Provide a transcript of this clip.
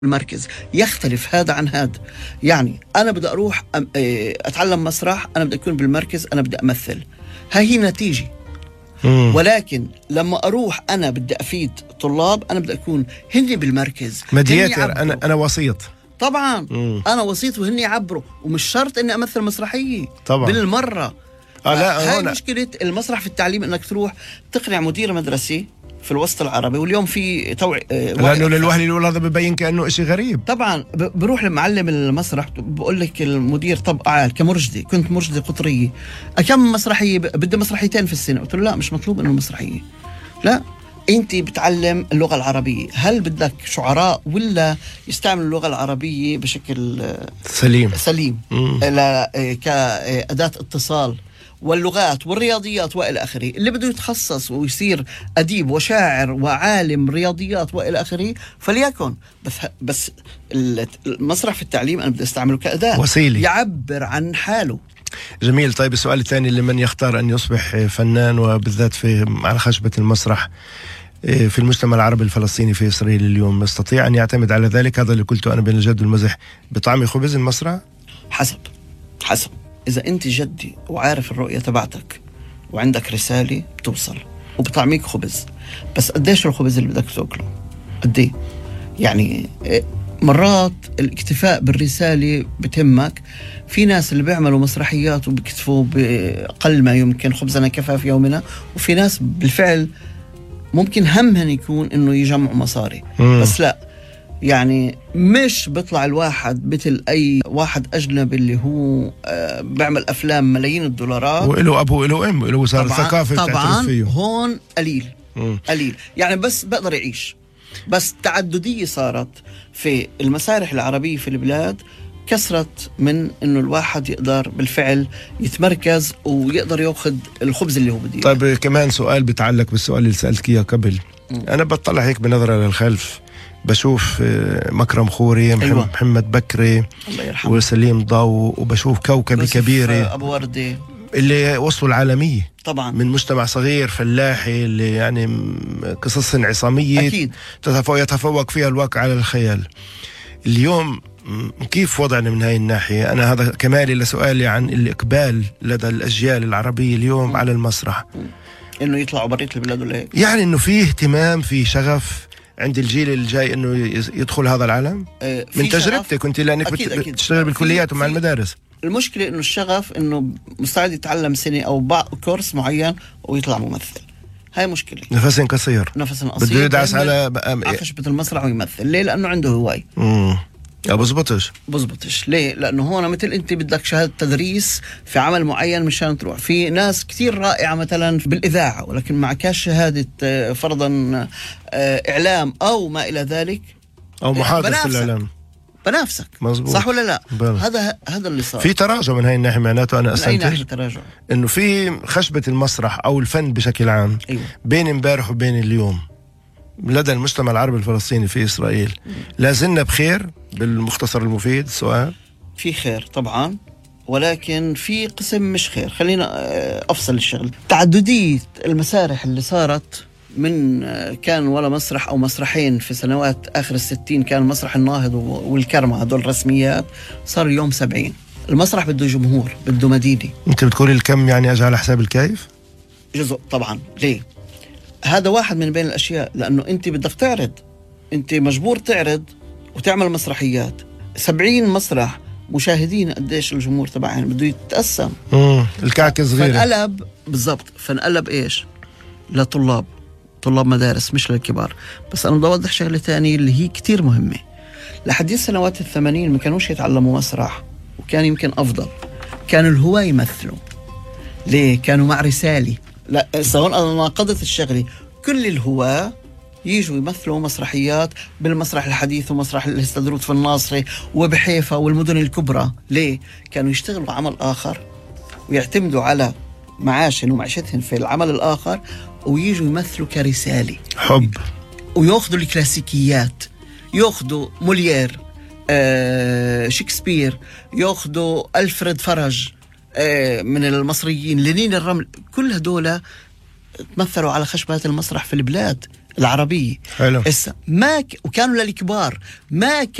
المركز يختلف هذا عن هذا. يعني أنا بدي أروح أتعلم مسرح، أنا بدي أكون بالمركز، أنا بدي أمثل، هي نتيجة. ولكن لما أروح أنا بدي أفيد طلاب، أنا بدي أكون هني بالمركز، مدياتر، أنا وسيط. طبعا أنا وسيط وهن يعبروا، ومش شرط أني أمثل مسرحية طبعا بالمرة. لا هاي مشكلة المسرح في التعليم، أنك تروح تقنع مدير مدرسة في الوسط العربي، واليوم في لأنه للوهلة الأولى هذا ببين كأنه إشي غريب. طبعا بروح لمعلم المسرح بقول لك المدير طب كمرشدة، كنت مرشدة قطرية، كم مسرحية بدي مسرحيتين في السنة؟ قلت له لا، مش مطلوب إنه مسرحية، لا أنت بتعلم اللغة العربية، هل بدك شعراء ولا يستعمل اللغة العربية بشكل سليم كأداة اتصال، واللغات والرياضيات وإلى آخره. اللي بده يتخصص ويصير أديب وشاعر وعالم رياضيات وإلى آخره فليكن، بس المسرح في التعليم أنا بدي استعمله كأداة وسيلة يعبر عن حاله. جميل. طيب السؤال الثاني، لمن يختار أن يصبح فنان وبالذات على خشبة المسرح في المجتمع العربي الفلسطيني في إسرائيل اليوم، يستطيع أن يعتمد على ذلك؟ هذا اللي قلته أنا بين الجد والمزح، بطعم خبز المسرح. حسب إذا أنت جدي وعارف الرؤية تبعتك وعندك رسالة بتوصل وبطعميك خبز، بس قديش الخبز اللي بدك تاكله؟ قديه؟ يعني مرات الاكتفاء بالرسالة بتهمك. في ناس اللي بيعملوا مسرحيات وبيكتفوا بأقل ما يمكن، خبزنا كفى في يومنا، وفي ناس بالفعل ممكن همهن يكون إنه يجمعوا مصاري. بس لا، يعني مش بيطلع الواحد مثل أي واحد أجنبي اللي هو بيعمل أفلام ملايين الدولارات وإله أبو وإله أم وإله وصار ثقافة طبعا فيه. هون قليل يعني، بس بقدر يعيش. بس تعددية صارت في المسارح العربية في البلاد، كسرت من إنه الواحد يقدر بالفعل يتمركز ويقدر يأخذ الخبز اللي هو بده. طيب كمان سؤال بيتعلق بالسؤال اللي سألتك إياه قبل. أنا بطلع هيك بنظرة للخلف، بشوف مكرم خوري، محمد بكري، وسليم ضو، وبشوف كوكبة كبيرة، أبو وردة، اللي وصلوا العالمية طبعا من مجتمع صغير فلاحي، اللي يعني قصص عصامية أكيد يتفوق فيها الواقع على الخيال. اليوم كيف وضعنا من هاي الناحية؟ أنا هذا كمالي لسؤالي عن الإقبال لدى الأجيال العربية اليوم على المسرح، إنه يطلعوا بريت البلاد ولا هيك، يعني إنه في اهتمام، في شغف عند الجيل الجاي إنه يدخل هذا العالم. من تجربتك كنت، لأنك بتشتغل بالكليات ومع المدارس. المشكلة إنه الشغف إنه مستعد يتعلم سنة أو كورس معين ويطلع ممثل، هاي مشكلة. نفس قصير بده يدعس على خشبة المسرح ويمثل. ليه؟ لأنه عنده هواي. بزبطش ليه؟ لأنه هون مثل أنت بدك شهادة تدريس في عمل معين مشان تروح. في ناس كتير رائعة مثلا بالإذاعة، ولكن معكاش شهادة فرضا إعلام أو ما إلى ذلك، أو محاضر في الإعلام، بنافسك. مزبوط. صح ولا لا؟ هذا اللي صار. في تراجع من هاي الناحية، معناته أنا أستنتج تراجع إنه في خشبة المسرح أو الفن بشكل عام بين امبارح وبين اليوم لدى المجتمع العربي الفلسطيني في إسرائيل. لازلنا بخير بالمختصر المفيد؟ السؤال في خير طبعا، ولكن في قسم مش خير. خلينا أفصل الشغل. تعددية المسارح اللي صارت، من كان ولا مسرح أو مسرحين في سنوات آخر 60، كان مسرح الناهض والكرمة، هدول رسميات، صار اليوم 70. المسرح بده جمهور، بده مدينة. أنت بتقولي الكم يعني أجي على حساب الكيف؟ جزء طبعا. ليه؟ هذا واحد من بين الأشياء، لأنه أنت بدك تعرض، أنت مجبور تعرض وتعمل مسرحيات. 70 مسرح، مشاهدين قديش الجمهور تبعهم بده يتقسم. الكعكة صغيرة. فانقلب بالضبط، فانقلب إيش؟ لطلاب مدارس مش للكبار. بس أنا بدي أوضح شغلة تانية اللي هي كتير مهمة. لحد سنوات 80 ما كانوش يتعلموا مسرح، وكان يمكن أفضل، كانوا الهواة يمثلوا. ليه؟ كانوا مع رسالة. لا هون أنا ناقضت الشغلة. كل الهواة ييجوا يمثلوا مسرحيات بالمسرح الحديث ومسرح الاستدروت في الناصري وبحيفا والمدن الكبرى. ليه؟ كانوا يشتغلوا عمل آخر ويعتمدوا على معاشهم ومعيشتهم في العمل الآخر، وييجوا يمثلوا كرسالة حب، ويأخذوا الكلاسيكيات، يأخذوا موليير، شكسبير، يأخذوا ألفريد فرج من المصريين، لينين الرمل، كل هدول تمثلوا على خشبات المسرح في البلاد. العربية. حلو. وكانوا للكبار ما